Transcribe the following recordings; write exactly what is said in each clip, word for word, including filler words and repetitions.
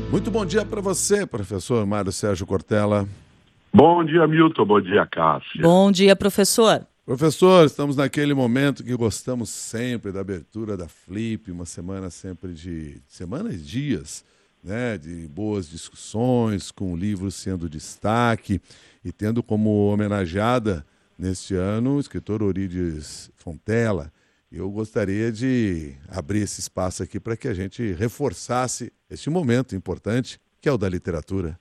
Muito bom dia para você, professor Mário Sérgio Cortella. Bom dia, Milton. Bom dia, Cássia. Bom dia, professor. Professor, estamos naquele momento que gostamos sempre da abertura da Flip, uma semana sempre de... semanas e dias, né, de boas discussões, com livros sendo destaque e tendo como homenageada neste ano o escritor Eurídice Fontella. Eu gostaria de abrir esse espaço aqui para que a gente reforçasse este momento importante, que é o da literatura.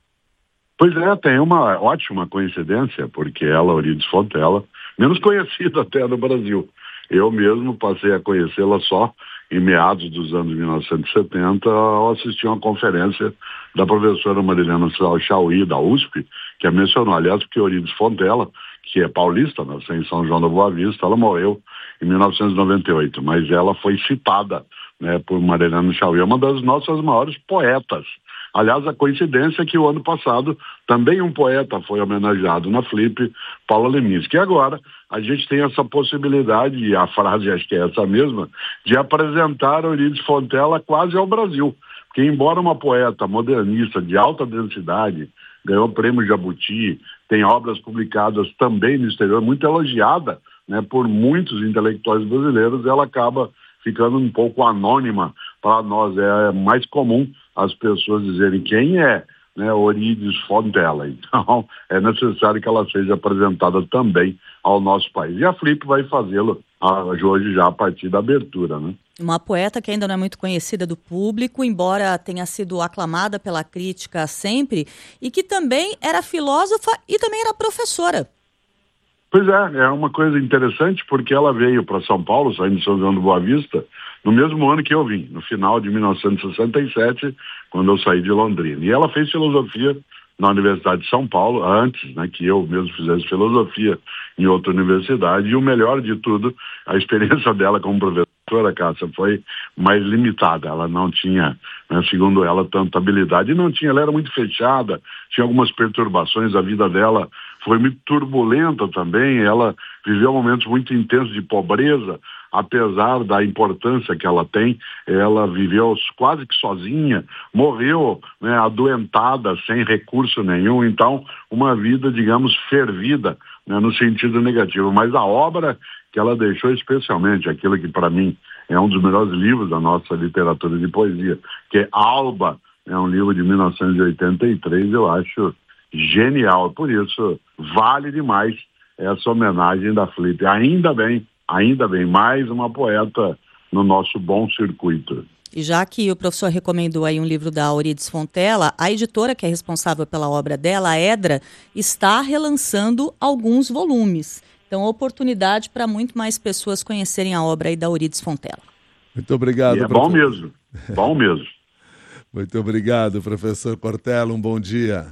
Pois é, tem uma ótima coincidência, porque ela, Eurídice Fontella, menos conhecida até no Brasil. Eu mesmo passei a conhecê-la só em meados dos anos mil novecentos e setenta, ao assistir uma conferência da professora Marilena Chauí, da U S P, que a mencionou, aliás, porque Eurídice Fontella, que é paulista, nasceu em São João da Boa Vista, ela morreu em mil novecentos e noventa e oito, mas ela foi citada, né, por Marilena Chauí, uma das nossas maiores poetas. Aliás, a coincidência é que o ano passado também um poeta foi homenageado na Flip, Paulo Leminski. E agora a gente tem essa possibilidade, e a frase acho que é essa mesma, de apresentar Eurídice Fontella quase ao Brasil. Porque embora uma poeta modernista de alta densidade, ganhou o prêmio Jabuti, tem obras publicadas também no exterior, muito elogiada, né, por muitos intelectuais brasileiros, ela acaba ficando um pouco anônima para nós. É mais comum as pessoas dizerem quem é, né, Eurídice Fontella. Então, é necessário que ela seja apresentada também ao nosso país. E a Flip vai fazê-lo hoje já a partir da abertura, né? Uma poeta que ainda não é muito conhecida do público, embora tenha sido aclamada pela crítica sempre, e que também era filósofa e também era professora. Pois é, é uma coisa interessante, porque ela veio para São Paulo, saindo de São João do Boa Vista, no mesmo ano que eu vim, no final de mil novecentos e sessenta e sete, quando eu saí de Londrina. E ela fez filosofia na Universidade de São Paulo, antes, né, que eu mesmo fizesse filosofia em outra universidade, e o melhor de tudo, a experiência dela como professora, Cássia, foi mais limitada. Ela não tinha, né, segundo ela, tanta habilidade, e não tinha, ela era muito fechada, tinha algumas perturbações, a vida dela foi muito turbulenta também, ela viveu momentos muito intensos de pobreza, apesar da importância que ela tem, ela viveu quase que sozinha, morreu, né, adoentada, sem recurso nenhum, então uma vida, digamos, fervida, né, no sentido negativo. Mas a obra que ela deixou, especialmente aquilo que para mim é um dos melhores livros da nossa literatura de poesia, que é Alba, é um livro de mil novecentos e oitenta e três, eu acho genial. Por isso, vale demais essa homenagem da Flip. Ainda bem, ainda bem, mais uma poeta no nosso bom circuito. E já que o professor recomendou aí um livro da Eurídice Fontella, a editora que é responsável pela obra dela, a Edra, está relançando alguns volumes. Então, oportunidade para muito mais pessoas conhecerem a obra aí da Eurídice Fontella. Muito obrigado. E é bom mesmo, bom mesmo. Muito obrigado, professor Cortella, um bom dia.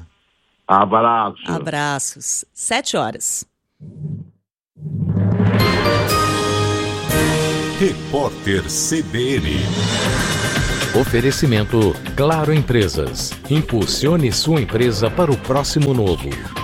Abraços. Abraços. Sete horas. Repórter C B N. Oferecimento Claro Empresas. Impulsione sua empresa para o próximo novo.